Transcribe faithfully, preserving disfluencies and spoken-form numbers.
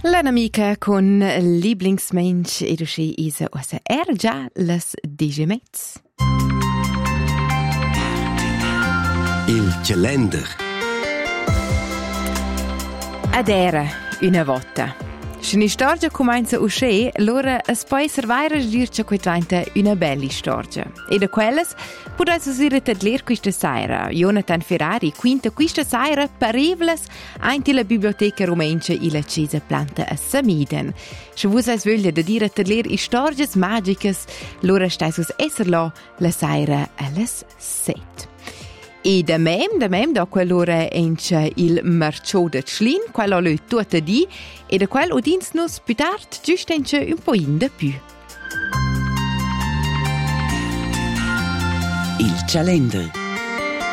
L'amica con Lieblingsmensch ed usci isa ossa er già las digemets. Il calender. Ad era una volta. Se una storia comincia a uscire, allora es può essere vaira dir che diventa una bella storia. E da quelles potete usare a leggere questa sera. Jonathan Ferrari quinta questa sera parevles anche la biblioteca romenche e la chiesa planta a Samiden. Se vuoi voglia da dire a leggere storie magiche, allora stai su essere là la sera alle sette. E da mem, da mem, da quell'ora enche il marciò de Schlin, quello lo tutto di, e da quel udins nos più tard, giusto enche un po' in da più. Il calender.